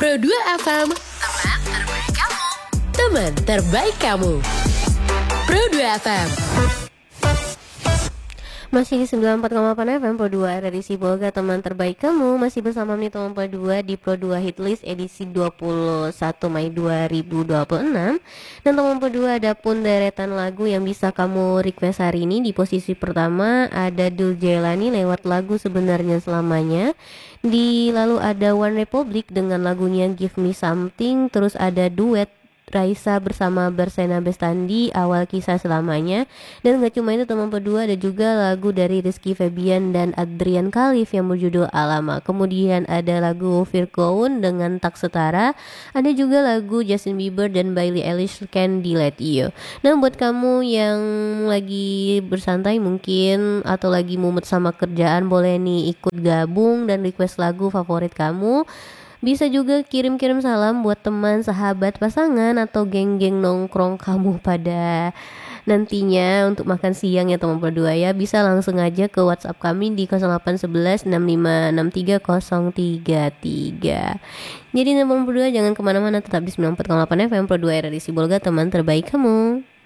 Pro 2 FM, teman terbaik kamu. Teman terbaik kamu. Pro 2 FM. Masih di 94,8 FM Pro 2 dari Sibolga, teman terbaik kamu. Masih bersama Mito Pro 2 di Pro 2 Hitlist edisi 21 Mei 2026. Dan teman Pro 2 ada pun deretan lagu yang bisa kamu request hari ini. Di posisi pertama ada Dul Jailani lewat lagu Sebenarnya Selamanya. Lalu ada One Republic dengan lagunya Give Me Something. Terus ada duet Raisa bersama Bersena Bestandi Awal Kisah Selamanya. Dan gak cuma itu teman berdua, ada juga lagu dari Rizky Febian dan Adrian Khalif yang berjudul Alama. Kemudian ada lagu Firkoun dengan Tak Setara. Ada juga lagu Justin Bieber dan Billie Eilish Candy Let You. Nah, buat kamu yang lagi bersantai mungkin atau lagi mumet sama kerjaan, boleh nih ikut gabung dan request lagu favorit kamu. Bisa juga kirim-kirim salam buat teman, sahabat, pasangan, atau geng-geng nongkrong kamu pada nantinya untuk makan siang ya teman berdua ya. Bisa langsung aja ke WhatsApp kami di 0811 6563 033. Jadi teman berdua jangan kemana-mana, tetap di 94,8 FM Pro 2 RRI Sibolga, teman terbaik kamu.